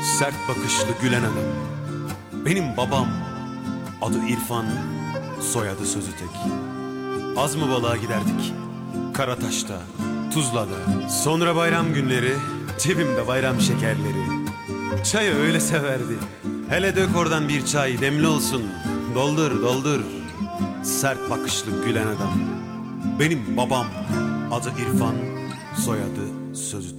Sert bakışlı gülen adam. Benim babam. Adı İrfan, soyadı sözü tek. Az mı balığa giderdik? Karataş'ta, Tuzla'da. Sonra bayram günleri, cebimde bayram şekerleri. Çayı öyle severdi. Hele dök oradan bir çay, demli olsun. Doldur, doldur. Sert bakışlı gülen adam. Benim babam. Adı İrfan, soyadı sözü tek.